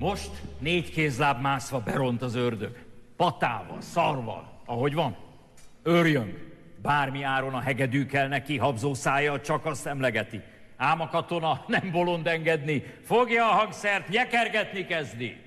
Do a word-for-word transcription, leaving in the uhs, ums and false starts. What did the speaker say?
Most négy kézláb mászva beront az ördög. Patával, szarval, ahogy van. Őrjöng. Bármi áron a hegedű kell neki, habzó szája csak azt emlegeti. Ám a katona nem bolond engedni. Fogja a hangszert, nyekergetni kezdi.